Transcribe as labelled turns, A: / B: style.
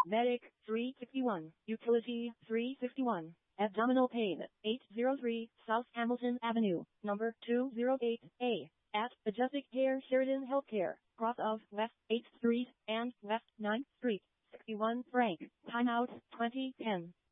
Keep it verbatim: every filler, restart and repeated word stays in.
A: Medic, three fifty-one. Utility, three fifty-one. Abdominal pain, eight oh three South Hamilton Avenue, number two oh eight A. At Majestic Care Sheridan Healthcare, cross of West eighth Street and West ninth Street, sixty-one Frank. Timeout, twenty ten.